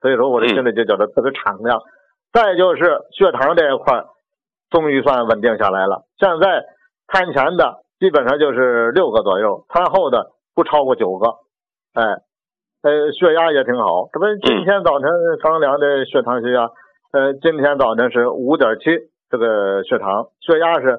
所以说我的心里就觉得特别敞亮。再就是血糖这一块终于算稳定下来了，现在餐前的基本上就是6个左右，餐后的不超过9个。血压也挺好，这不今天早晨刚量的血糖血压，今天早晨是5.7，这个血糖，血压是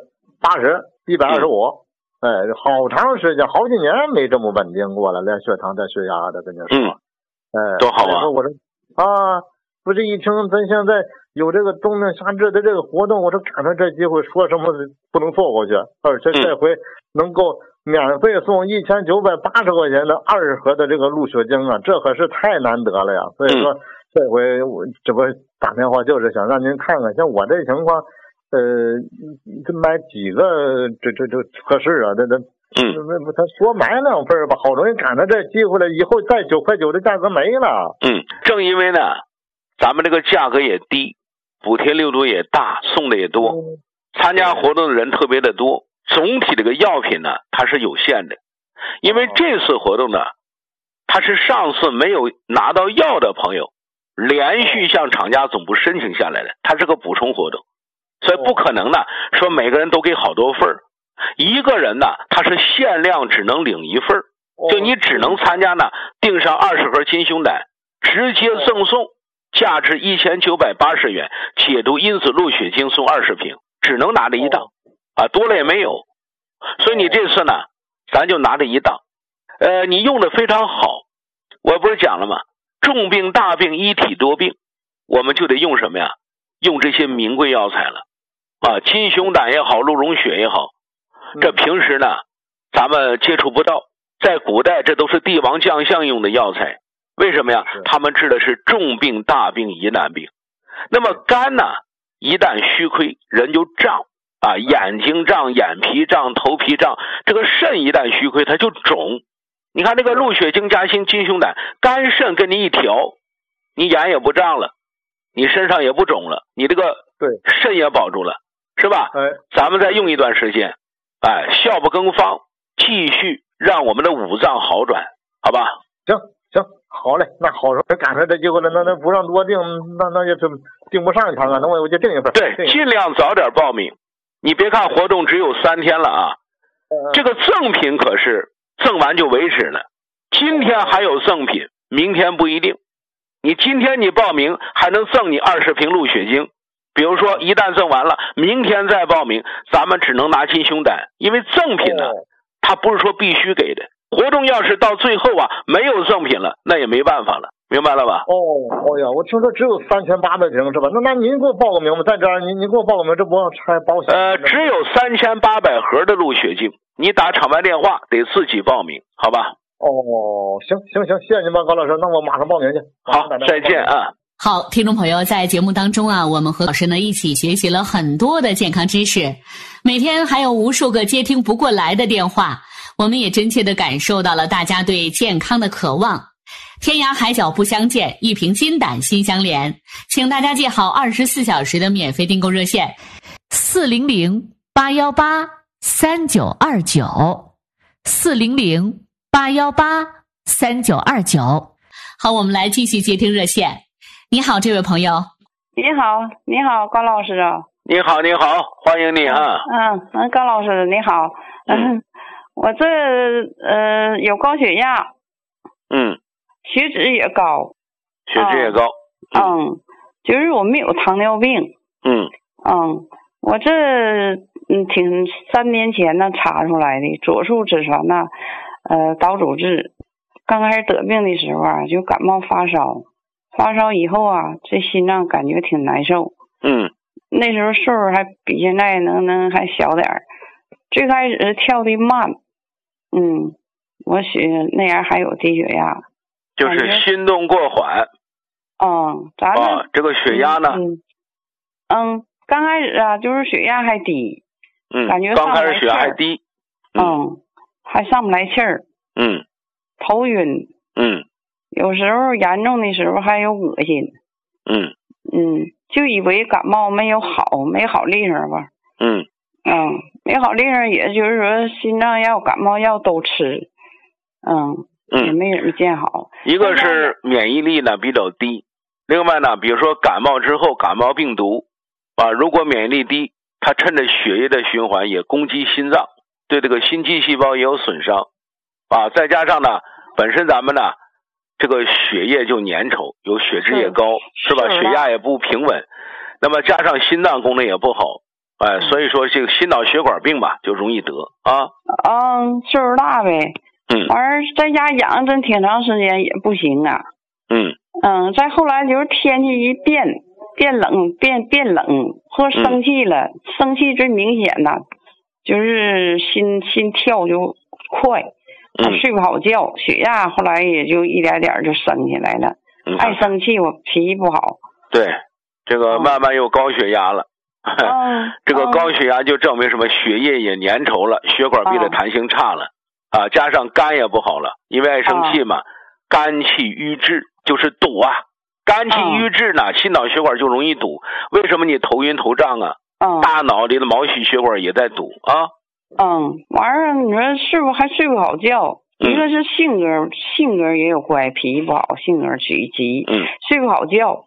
80，125。好长时间，好几年没这么稳定过了，连血糖带血压的，跟你说。 多好啊！ 我说不是一听咱现在有这个冬令夏至的这个活动，我说赶上这机会，说什么不能错过去，而且这回能够免费送1980块钱的20盒的这个鹿血精啊，这可是太难得了呀！所以说这回我这不打电话就是想让您看看，像我这情况，这买几个这合适啊？他说买2份吧，好容易赶上这机会了，以后再9块9的价格没了。 正因为呢，咱们这个价格也低，补贴力度也大，送的也多，参加活动的人特别的多。总体这个药品呢，它是有限的，因为这次活动呢，它是上次没有拿到药的朋友连续向厂家总部申请下来的，它是个补充活动，所以不可能呢说每个人都给好多份，一个人呢他是限量只能领1份，就你只能参加呢订上20盒金胸胆，直接赠送价值1980元解毒因子鹿血精送20瓶，只能拿这一档多了也没有。所以你这次呢咱就拿这一档，你用的非常好。我不是讲了吗？重病大病一体多病，我们就得用什么呀？用这些名贵药材了金胸胆也好，鹿茸血也好，这平时呢咱们接触不到，在古代这都是帝王将相用的药材。为什么呀？他们治的是重病大病疑难病。那么肝呢一旦虚亏，人就胀眼睛胀，眼皮胀，头皮胀，这个肾一旦虚亏它就肿。你看这个鹿血精加金胸胆，肝肾跟你一调，你眼也不胀了，你身上也不肿了，你这个肾也保住了，是吧？咱们再用一段时间效不更方，继续让我们的五脏好转，好吧？ 行，好嘞，那好说赶上这机会了，那不让多订，那就订不上一场啊，那我就订一份。 对，尽量早点报名。你别看活动只有3天了这个赠品可是赠完就为止了。今天还有赠品，明天不一定。你今天你报名还能赠你20瓶鹿血精，比如说一旦赠完了，明天再报名，咱们只能拿金胸胆，因为赠品呢它不是说必须给的。活动要是到最后没有赠品了，那也没办法了，明白了吧？ 我听说只有3800瓶是吧？那您给我报个名吧，在这儿您给我报个名，这不还保险？ 只有3800盒的鹿血精，你打厂外电话得自己报名，好吧？ 行，谢谢您吧，高老师，那我马上报名去。 好，再见好，听众朋友，在节目当中我们和老师呢一起学习了很多的健康知识，每天还有无数个接听不过来的电话，我们也真切地感受到了大家对健康的渴望。天涯海角不相见，一瓶金胆心相连，请大家记好24小时的免费订购热线400-818-3929，400-818-3929。好，我们来继续接听热线。你好，这位朋友。 你好，高老师啊。 你好，欢迎你高老师你好。我这有高血压，血脂也高，就是我没有糖尿病，我这挺3年前呢查出来的左束脂肪呢岛主质。刚开始得病的时候就感冒发烧以后这心脏感觉挺难受，那时候数还比现在能还小点儿，最开始跳的慢，我那样还有低血压， 就是心动过缓。 咱们这个血压呢？ 刚开始就是血压还低，感觉刚开始血压还低， 还上不来气儿，头晕，有时候严重的时候还有恶心，就以为感冒没好厉害吧，没好厉害，也就是说心脏药、感冒药都吃，也没怎么见好。 一个是免疫力呢比较低， 另外呢，比如说感冒之后，感冒病毒啊，如果免疫力低，它趁着血液的循环也攻击心脏，对这个心肌细胞也有损伤啊。再加上呢，本身咱们呢这个血液就粘稠，有血脂也高，是吧？血压也不平稳，那么加上心脏功能也不好，哎，所以说这个心脑血管病吧就容易得啊。 岁数大呗。完在家养真挺长时间也不行啊。再后来就是天气一变冷或生气了，生气最明显的就是心跳就快，睡不好觉，血压后来也就一点点就升起来了。爱生气，我脾气不好。 对，这个慢慢又高血压了。这个高血压就证明什么？血液也粘稠了，血管壁的弹性差了啊，加上肝也不好了，因为爱生气嘛，肝气郁滞就是堵啊。肝气郁滞呢，心脑血管就容易堵。为什么你头晕头胀啊？大脑里的毛细血管也在堵啊。 完你说还睡不好觉，一个是性格也有坏，脾气不好，性格急，睡不好觉。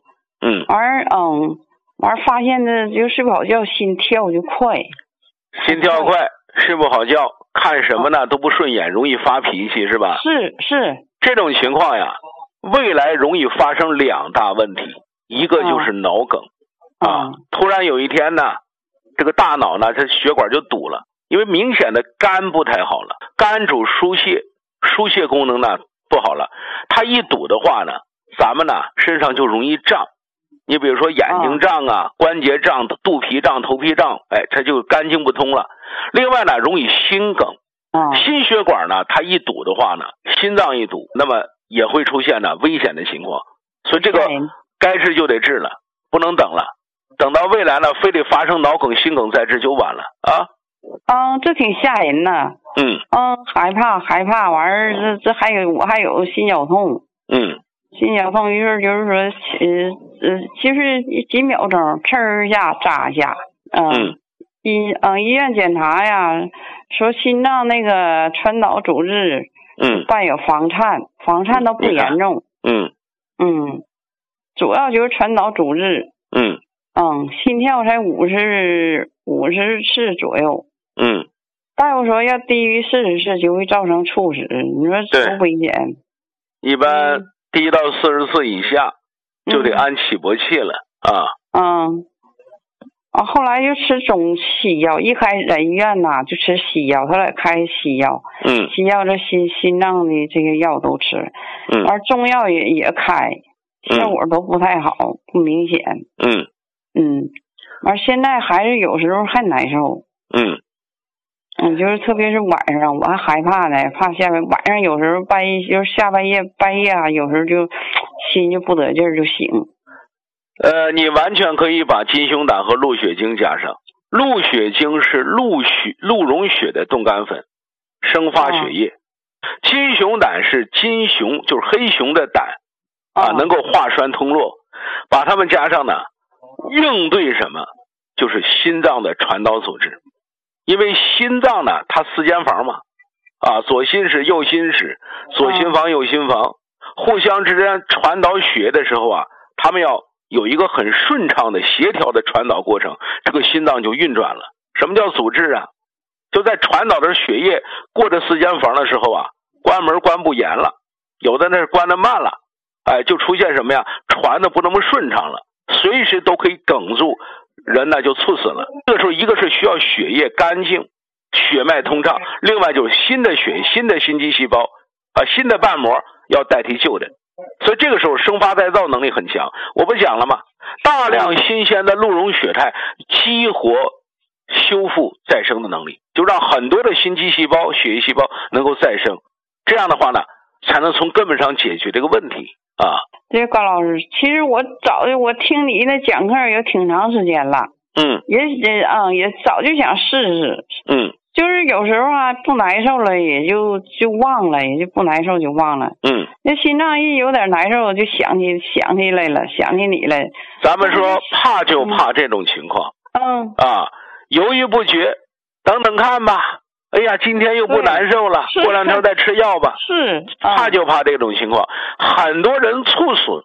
完发现的就睡不好觉，心跳就快，睡不好觉，看什么呢都不顺眼，容易发脾气，是吧？ 是这种情况呀，未来容易发生2大问题，一个就是脑梗突然有一天呢，这个大脑呢这血管就堵了，因为明显的肝不太好了，肝主疏泄功能呢不好了，它一堵的话呢，咱们呢身上就容易胀。你比如说眼睛胀啊，关节胀，肚皮胀，头皮胀，哎，它就肝经不通了。另外呢，容易心梗，心血管呢，它一堵的话呢，心脏一堵，那么也会出现呢危险的情况。所以这个该治就得治了，不能等了。等到未来呢，非得发生脑梗、心梗再治就晚了啊。 这挺吓人呐。害怕，完这我还有心绞痛。心绞痛，于是就是说，其实几秒钟，呲一下扎一下。医院检查呀，说心脏那个传导阻滞，伴有房颤倒不严重。主要就是传导阻滞。心跳才50次左右。大夫说要低于40次就会造成猝死，你说多危险？ 一般低到40次以下就得安起搏器了后来就吃中西药，一开始在医院呐就吃西药，后来开西药。西药这心脏的这个药都吃。完中药也开，效果都不太好，不明显。完现在还是有时候还难受。就是特别是晚上，我还害怕呢，怕晚上有时候半夜就是下半夜啊，有时候就心就不得劲儿就醒。 你完全可以把金熊胆和鹿血精加上。鹿血精是鹿茸血的冻干粉，生发血液。金熊胆是金熊，就是黑熊的胆能够化栓通络。把它们加上呢，应对什么？就是心脏的传导阻滞。因为心脏呢，它4间房嘛，左心室、右心室，左心房、右心房，互相之间传导血液的时候他们要有一个很顺畅的协调的传导过程，这个心脏就运转了。什么叫阻滞啊？就在传导的血液过这4间房的时候关门关不严了，有的那是关得慢了，就出现什么呀？传的不那么顺畅了，随时都可以哽住。人呢就猝死了。这个时候一个是需要血液干净，血脉通畅，另外就是新的血、新的心肌细胞新的瓣膜要代替旧的，所以这个时候生发再造能力很强。我不讲了吗？大量新鲜的鹿茸血肽激活修复再生的能力，就让很多的心肌细胞、血液细胞能够再生。这样的话呢，才能从根本上解决这个问题对，高老师，其实我听你的讲课也挺长时间了。也早就想试试。就是有时候不难受了也就忘了，也就不难受就忘了。那心脏一有点难受就想起来了，想起你了。 咱们说怕就怕这种情况。犹豫不决，等等看吧。哎呀，今天又不难受了，过2天再吃药吧。 是怕就怕这种情况。很多人猝死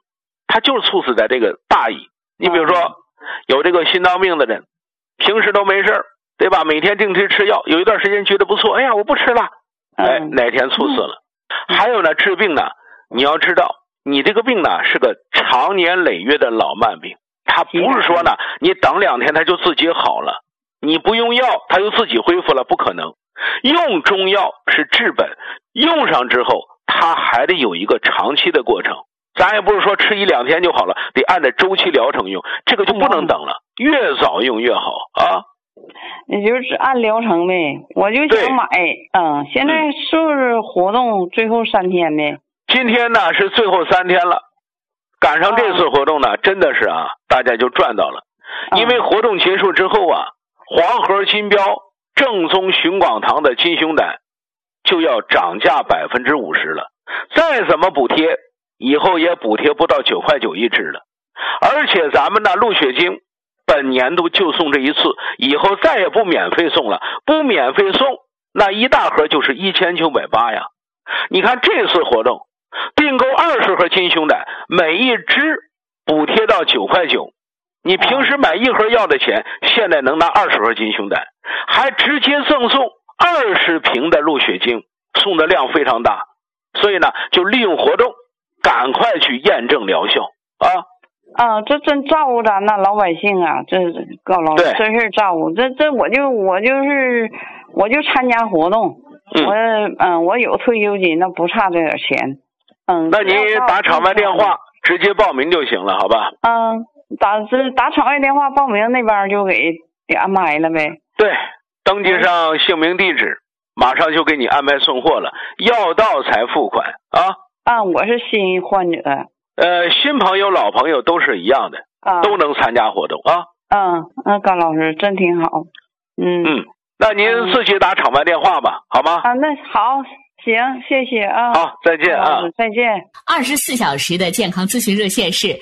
它就是猝死在这个大意。你比如说有这个心脏病的人，平时都没事，对吧？每天定期吃药，有一段时间觉得不错，哎呀我不吃了，哪天猝死了。还有呢，治病呢，你要知道你这个病呢是个长年累月的老慢病，它不是说呢你等2天它就自己好了，你不用药它就自己恢复了，不可能。用中药是治本，用上之后它还得有一个长期的过程，咱也不是说吃1-2天就好了，得按照周期疗程用，这个就不能等了，越早用越好啊。 也就是按疗程呗，我就想买。现在是不是活动最后3天呗？ 今天呢是最后3天了，赶上这次活动呢，真的是大家就赚到了。因为活动结束之后黄河金标正宗寻广堂的金胸胆就要涨价50%了，再怎么补贴，以后也补贴不到9块9一支了。而且咱们的鹿血精本年度就送这一次，以后再也不免费送了，不免费送那一大盒就是1980呀。你看这次活动订购20盒金胸胆，每一支补贴到9块9，你平时买1盒药的钱，现在能拿20盒金胸胆，还直接赠送20瓶的鹿血精，送的量非常大。所以呢，就利用活动赶快去验证疗效这真照顾咱那老百姓啊！这高老师真是照顾。这我就参加活动，我有退休金，那不差这点钱。 那你打场外电话直接报名就行了，好吧？ 打场外电话报名，那边就给安排了呗。 对，登记上姓名地址，马上就给你安排送货了，药到才付款我是新患者。 新朋友老朋友都是一样的，都能参加活动高老师真挺好。 那您自己打场外电话吧，好吗？ 那好，行，谢谢好，再见再见。 24小时的健康咨询热线是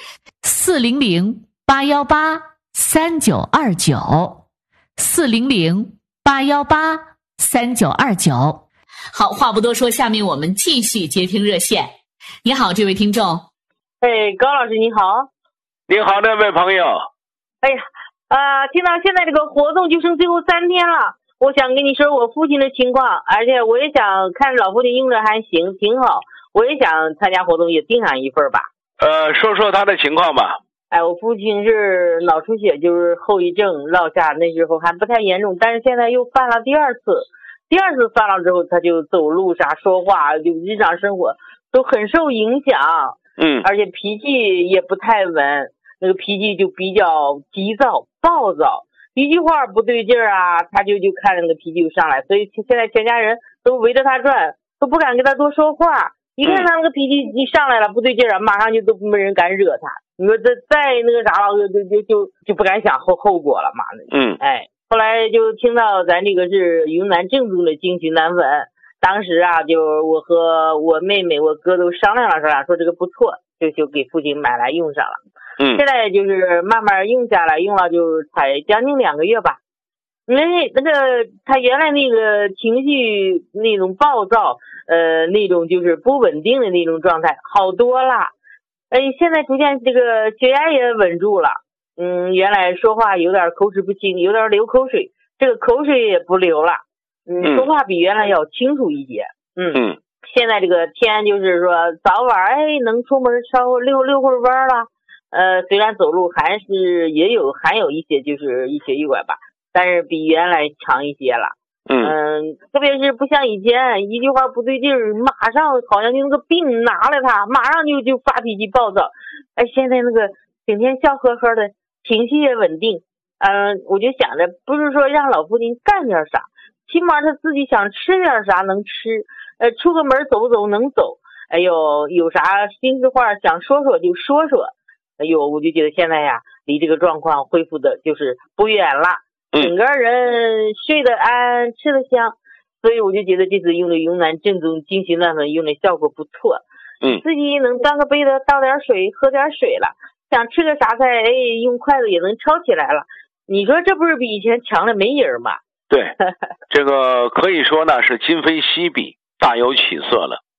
400-818-3929，400-818-3929。好，话不多说，下面我们继续接听热线。你好，这位听众。 高老师你好。 你好，那位朋友。 听到现在这个活动就剩最后3天了，我想跟你说我父亲的情况，而且我也想看老父亲用着还行，挺好，我也想参加活动，也订上一份吧。 说说他的情况吧。 我父亲是脑出血，就是后遗症落下，那时候还不太严重，但是现在又犯了第二次犯了之后，他就走路说话就日常生活都很受影响。而且脾气也不太稳，那个脾气就比较急躁暴躁，一句话不对劲他就看着那个脾气就上来，所以现在全家人都围着他转，都不敢跟他多说话。一看他那个脾气一上来了不对劲马上就都没人敢惹他。你说这再那个啥了，就不敢想后果了嘛。后来就听到咱这个是云南正宗的金曲南粉，当时就我和我妹妹我哥都商量了，说这个不错，就给父亲买来用上了。现在就是慢慢用下来，用了就才将近2个月吧。因为那个他原来那个情绪那种暴躁，那种就是不稳定的那种状态好多了。现在逐渐这个血压也稳住了。原来说话有点口齿不清，有点流口水，这个口水也不流了。说话比原来要清楚一些。现在这个天就是说早晚能出门稍微溜会儿弯了。虽然走路还是含有一些就是一瘸一拐吧，但是比原来强一些了。特别是不像以前一句话不对劲马上好像就那个病拿了他，马上就发脾气暴躁。现在那个整天笑呵呵的，情绪也稳定。我就想着不是说让老父亲干点啥，起码他自己想吃点啥能吃，出个门走不走能走。有啥心事话想说就说。我就觉得现在离这个状况恢复的就是不远了，整个人睡得安，吃得香，所以我就觉得这次用的云南正宗金曲南粉用的效果不错。自己能端个杯子倒点水喝点水了，想吃个啥菜用筷子也能抄起来了。你说这不是比以前强的没人吗？ 对，这个可以说呢是今非昔比，大有起色了。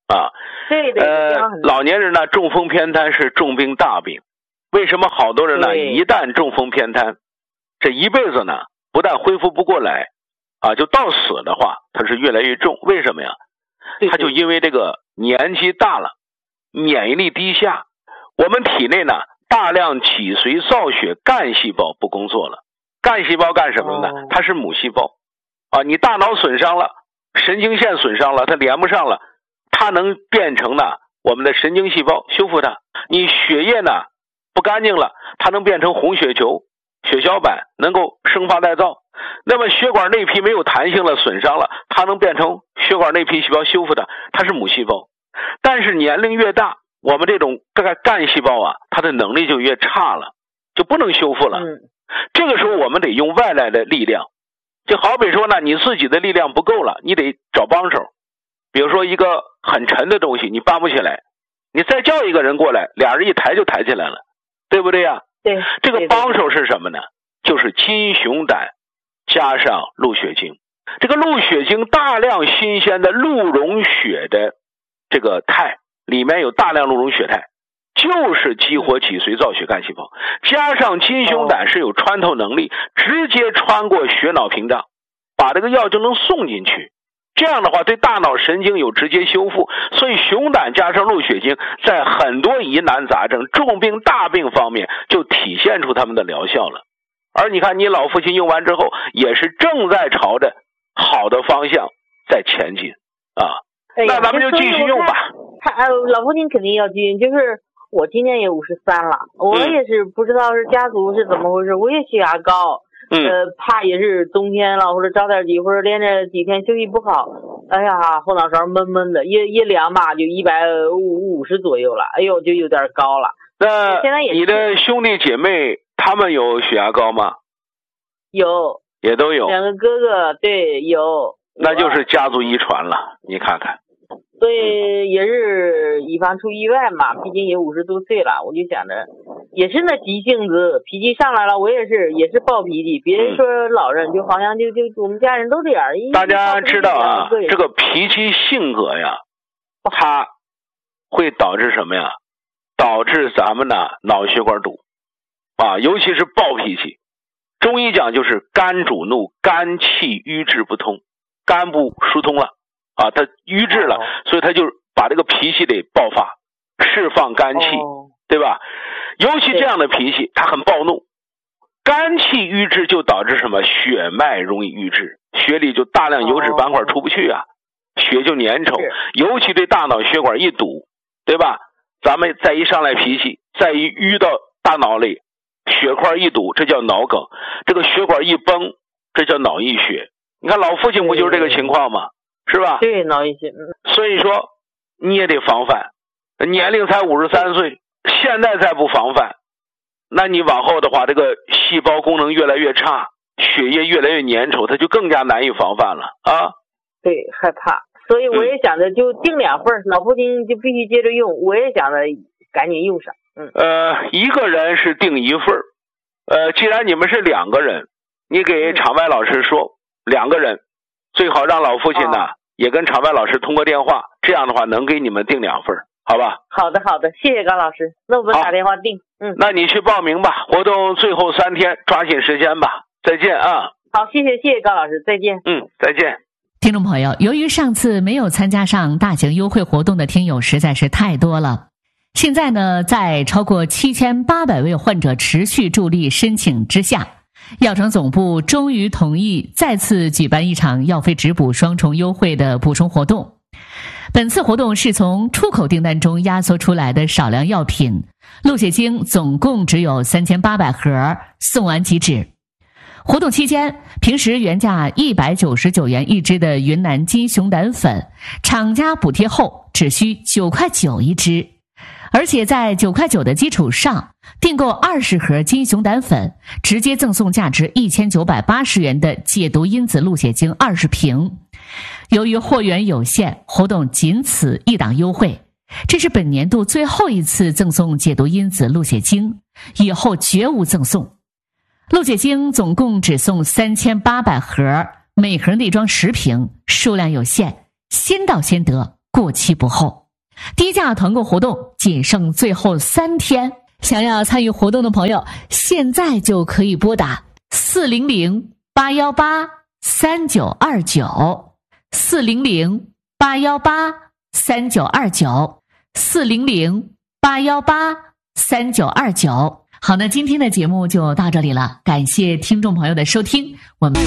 啊。 对对， 老年人呢，中风偏瘫是重病大病。为什么好多人呢，一旦中风偏瘫，这一辈子呢，不但恢复不过来啊，就到死的话，它是越来越重。为什么呀？他就因为这个年纪大了，免疫力低下，我们体内呢大量脊髓造血干细胞不工作了。干细胞干什么呢？它是母细胞啊。你大脑损伤了，神经线损伤了，它连不上了，它能变成呢我们的神经细胞修复它。你血液呢不干净了，它能变成红血球、血小板，能够生发再造。那么血管内皮没有弹性了，损伤了，它能变成血管内皮细胞修复的，它是母细胞。但是年龄越大，我们这种干细胞啊，它的能力就越差了，就不能修复了。这个时候我们得用外来的力量，就好比说呢，你自己的力量不够了，你得找帮手。比如说一个很沉的东西你搬不起来，你再叫一个人过来，俩人一抬就抬起来了，对不对呀？ 对。 这个帮手是什么呢？就是金熊胆加上鹿血精。这个鹿血精大量新鲜的鹿茸血的这个肽，里面有大量鹿茸血肽，就是激活脊髓造血干细胞，加上金熊胆是有穿透能力，直接穿过血脑屏障，把这个药就能送进去。这样的话对大脑神经有直接修复。所以熊胆加上鹿血精在很多疑难杂症、重病大病方面就体现出他们的疗效了。而你看你老父亲用完之后也是正在朝着好的方向在前进啊。那咱们就继续用吧。 老父亲肯定要继续，就是我今年也53了，我也是不知道是家族是怎么回事，我也血压高，怕也是冬天了或者着点急或者连着几天休息不好，哎呀后脑勺闷闷的，一量吧就150左右了，哎呦就有点高了。 那现在你的兄弟姐妹他们有血压高吗？ 有， 也都有。 两个哥哥，对，有。 那就是家族遗传了，你看看。 所以也是以防出意外嘛，毕竟也50多岁了，我就想着也是那急性子，脾气上来了，我也是暴脾气。别人说老人就好像就我们家人都这样。 大家知道啊，这个脾气性格呀，它会导致什么呀？导致咱们呢脑血管堵啊，尤其是暴脾气。中医讲就是肝主怒，肝气瘀滞不通，肝部疏通了啊，它瘀滞了，所以它就把这个脾气得爆发，释放肝气，对吧？尤其这样的脾气，它很暴怒，肝气瘀滞就导致什么？血脉容易瘀滞，血里就大量油脂斑块出不去啊，血就粘稠，尤其对大脑血管一堵，对吧？咱们再一上来脾气，再一淤到大脑里，血块一堵，这叫脑梗；这个血管一崩，这叫脑溢血。你看老父亲不就是这个情况吗？是吧？ 对，脑溢血。 所以说你也得防范，年龄才53岁，现在再不防范，那你往后的话，这个细胞功能越来越差，血液越来越粘稠，它就更加难以防范了啊。 对，害怕。所以我也想着就订2份，老父亲就必须接着用，我也想着赶紧用上。 一个人是订1份，既然你们是2个人，你给场外老师说2个人，最好让老父亲呢也跟场外老师通过电话，这样的话能给你们订2份，好吧？ 好的，谢谢高老师，那我们打电话订。 那你去报名吧，活动最后3天，抓紧时间吧。再见啊！ 好，谢谢高老师，再见。 再见。 听众朋友，由于上次没有参加上大型优惠活动的听友实在是太多了，现在呢，在超过7800位患者持续助力申请之下，药厂总部终于同意再次举办一场药费直补双重优惠的补充活动。本次活动是从出口订单中压缩出来的少量药品，鹿血精总共只有3800盒，送完即止。活动期间，平时原价199元一支的云南金熊胆粉，厂家补贴后只需9.9块一支，而且在9.9块的基础上，订购20盒金熊胆粉，直接赠送价值1980元的解毒因子鹿血精20瓶。由于货源有限，活动仅此一档优惠，这是本年度最后一次赠送解毒因子鹿血精，以后绝无赠送。鹿血精总共只送3800盒，每盒内装10瓶，数量有限，先到先得，过期不候。 低价团购活动仅剩最后3天，想要参与活动的朋友，现在就可以拨打400-818-3929，400-818-3929。好，那今天的节目就到这里了，感谢听众朋友的收听，我们